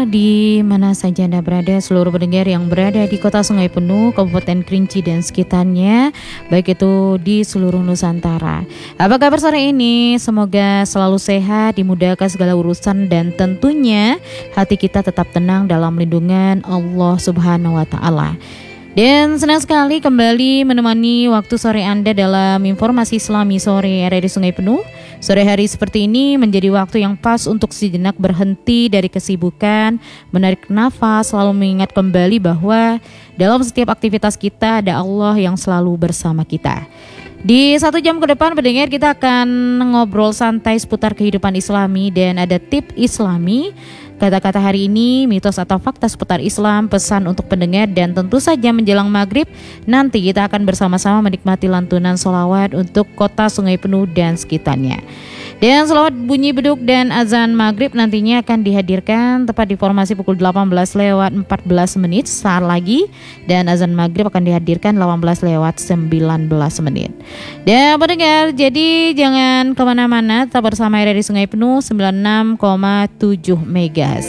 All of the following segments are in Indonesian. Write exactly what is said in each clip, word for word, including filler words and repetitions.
pendengar di mana saja Anda berada, seluruh pendengar yang berada di Kota Sungai Penuh, Kabupaten Kerinci dan sekitarnya, baik itu di seluruh Nusantara. Apa kabar sore ini? Semoga selalu sehat, dimudahkan segala urusan dan tentunya hati kita tetap tenang dalam lindungan Allah Subhanahu wa taala. Dan senang sekali kembali menemani waktu sore Anda dalam informasi Islami sore R R I Sungai Penuh. Sore hari seperti ini menjadi waktu yang pas untuk sejenak berhenti dari kesibukan, menarik nafas, selalu mengingat kembali bahwa dalam setiap aktivitas kita ada Allah yang selalu bersama kita. Di satu jam ke depan pendengar kita akan ngobrol santai seputar kehidupan Islami dan ada tip Islami. Kata-kata hari ini, mitos atau fakta seputar Islam, pesan untuk pendengar, dan tentu saja menjelang maghrib nanti kita akan bersama-sama menikmati lantunan sholawat untuk Kota Sungai Penuh dan sekitarnya. Dan sholawat bunyi beduk dan azan maghrib nantinya akan dihadirkan tepat di formasi pukul delapan belas lewat empat belas menit saat lagi, dan azan maghrib akan dihadirkan delapan belas lewat sembilan belas menit. Dan pendengar, jadi jangan kemana-mana, tetap bersama R R I Sungai Penuh sembilan puluh enam koma tujuh megahertz.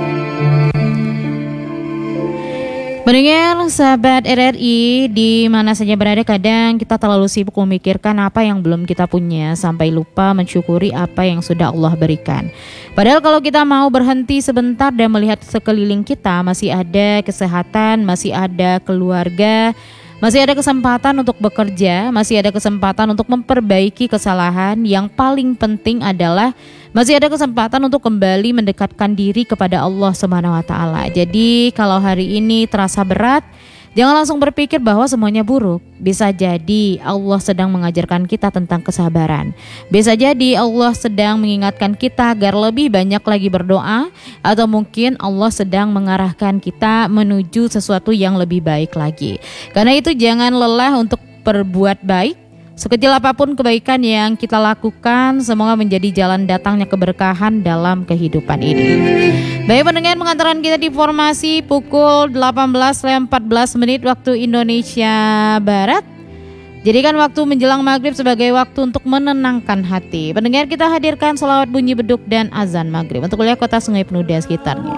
Pendengar sahabat R R I di mana saja berada, kadang kita terlalu sibuk memikirkan apa yang belum kita punya sampai lupa mensyukuri apa yang sudah Allah berikan. Padahal kalau kita mau berhenti sebentar dan melihat sekeliling kita, masih ada kesehatan, masih ada keluarga, masih ada kesempatan untuk bekerja, masih ada kesempatan untuk memperbaiki kesalahan. Yang paling penting adalah masih ada kesempatan untuk kembali mendekatkan diri kepada Allah Subhanahu wa taala. Jadi kalau hari ini terasa berat, jangan langsung berpikir bahwa semuanya buruk. Bisa jadi Allah sedang mengajarkan kita tentang kesabaran. Bisa jadi Allah sedang mengingatkan kita agar lebih banyak lagi berdoa, atau mungkin Allah sedang mengarahkan kita menuju sesuatu yang lebih baik lagi. Karena itu jangan lelah untuk berbuat baik. Sekecil apapun kebaikan yang kita lakukan, semoga menjadi jalan datangnya keberkahan dalam kehidupan ini. Baik pendengar, pengantaran kita di formasi pukul delapan belas lewat empat belas menit waktu Indonesia Barat. Jadikan waktu menjelang maghrib sebagai waktu untuk menenangkan hati. Pendengar, kita hadirkan sholawat bunyi beduk dan azan maghrib untuk wilayah Kota Sungai Penuh dan sekitarnya.